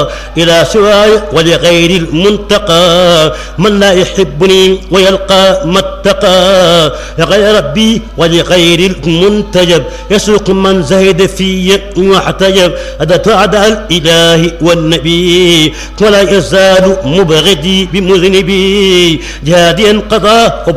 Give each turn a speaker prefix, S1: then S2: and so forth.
S1: إلى سواي ولغير المنتقى من لا يحبني ويلقى ما اتقى لغير ربي ولغير المنتجب يسوق من زهد في واحتجب أدت أعداء الإله والنبي ولا يزال مبغدي بمذنبي جهادي انقضى